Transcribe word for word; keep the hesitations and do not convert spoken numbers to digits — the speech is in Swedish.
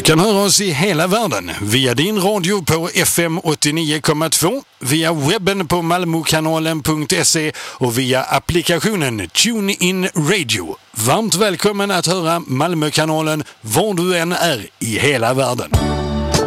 Kan höra oss i hela världen via din radio på F M åttionio komma två, via webben på malmokanalen punkt se och via applikationen TuneIn Radio. Varmt välkommen att höra Malmökanalen var du än är i hela världen.